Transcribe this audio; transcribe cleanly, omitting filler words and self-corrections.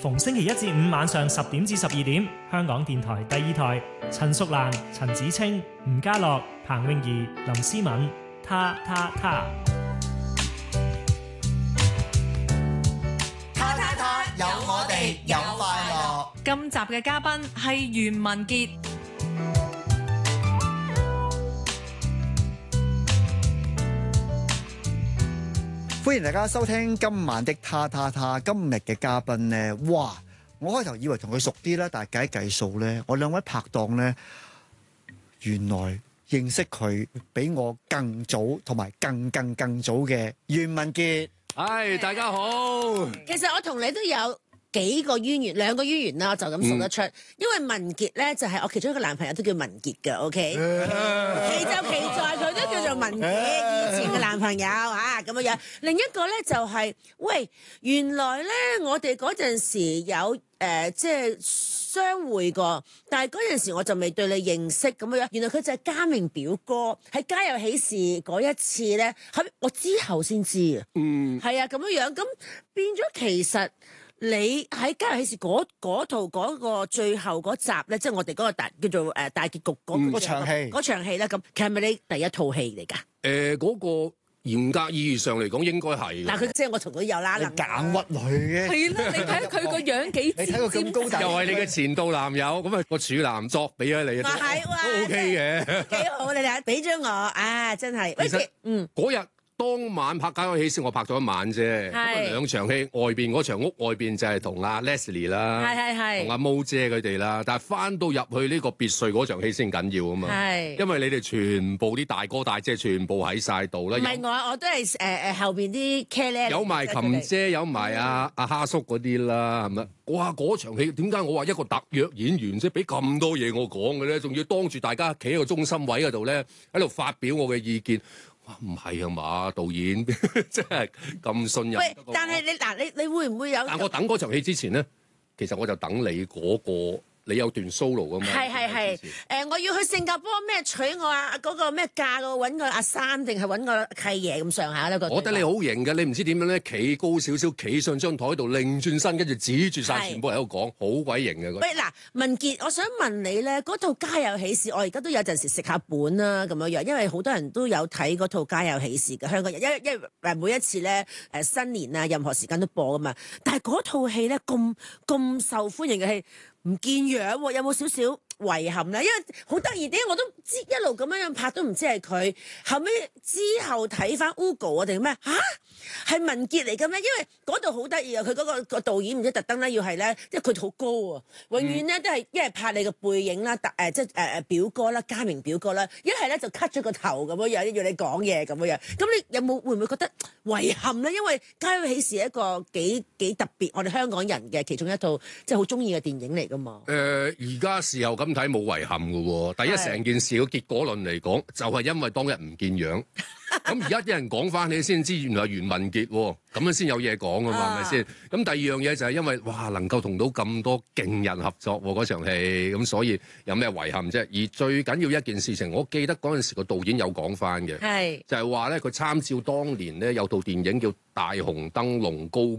逢星期一至五晚上10點至12點，香港電台第二台，陳淑蘭、陳子清、吳家樂、彭詠儀、林思敏，他。 有我哋，有快樂。 今集嘅嘉賓係袁文傑。 歡迎大家收聽今晚的他。今日嘅嘉賓呢，哇！我開頭以為同佢熟啲啦，但係計數呢，我兩位拍檔呢，原來認識佢比我更早，同埋更早嘅袁文傑。 大家好。 其實我同你都有幾個淵源，2個淵源啦，我就咁數得出。因為文傑咧就係我其中一個男朋友都叫文傑嘅，OK。奇就奇在佢都叫做文傑，以前嘅男朋友嚇咁樣。另一個咧就係，喂，原來咧我哋嗰陣時有即係相會過，但係嗰陣時我就未對你認識咁樣。原來佢就係嘉明表哥，喺家有喜事嗰一次咧，我之後先知啊。係啊，咁樣咁變咗其實。你喺家有喜事嗰套嗰個最後嗰集咧，即係我哋嗰個叫做大結局嗰場戲咧，咁其實係咪你第一套戲嚟㗎？ 嗰個嚴格意義上嚟講應該係。 嗱，佢即係我同佢有啦， 你硬屈佢嘅。 係啦，你睇佢個樣幾你睇佢咁高大， 又係你嘅前度男友，咁啊個處男作俾咗你，都 OK 嘅。 幾好，你睇俾咗我真係。 其實嗰日。當晚拍家有喜事，我拍咗一晚啫。2場戲，外邊嗰場屋外邊就係同阿 Leslie 啦，同阿毛姐佢哋啦。但係翻到入去呢個別墅嗰場戲先緊要啊嘛。因為你哋全部啲大哥大姐全部喺晒度啦。 唔係我都係後邊啲茄喱， 有埋琴姐，有埋阿蝦叔嗰啲啦，係咪？哇！嗰場戲點解我話一個特約演員啫，俾咁多嘢我講嘅咧？仲要當住大家企喺個中心位嗰度咧，喺度發表我嘅意見。唔係啊嘛，導演真係咁信任。 喂，但係你會唔會有？ 但我等嗰場戲之前咧，其實我就等你嗰個。你有段 solo 㗎嘛？ 係我要去新加坡咩娶我嗰個咩嫁我揾個阿三定係揾個契爺咁上下咧？ 我覺得你好型嘅，你唔知點樣咧，企高少少，企上張台度，擰轉身，跟住指住晒全部人喺度講，好鬼型嘅。 喂，嗱，文傑，我想問你咧，嗰套家有喜事，我而家都有陣時食下本啦咁樣，因為好多人都有睇嗰套家有喜事嘅香港人，因為每一次咧新年啊，任何時間都播噶嘛。但係嗰套戲咧咁受歡迎嘅戲。唔見樣喎，有冇少少遺憾咧？因為好得意啲，我都知一路咁樣拍都唔知係佢。後尾之後睇翻 Ugo 定咩係文傑嚟嘅咩？因為嗰度好得意啊！佢嗰個導演唔知特登咧要係咧，因為佢好高啊，永遠咧都係一係拍你個背影啦，即係表哥啦，嘉明表哥啦，一係咧就 cut 咗個頭咁樣，要你講嘢咁樣。咁你有冇會唔會覺得遺憾咧？因為《家有喜事》係一個幾特別，我哋香港人嘅其中一套即係好中意嘅電影嚟噶嘛。 而家事後咁睇冇遺憾嘅喎。第一成件事個結果論嚟講，就係因為當日唔見樣。咁而家啲人講翻起先知，原來袁文傑喎，咁樣先有嘢講啊嘛，係咪先？咁第二樣嘢就係因為哇，能夠同到咁多勁人合作嗰場戲，咁所以有咩遺憾啫？而最緊要一件事情，我記得嗰陣時個導演有講翻嘅，就係話咧佢參照當年咧有套電影叫《大紅燈籠高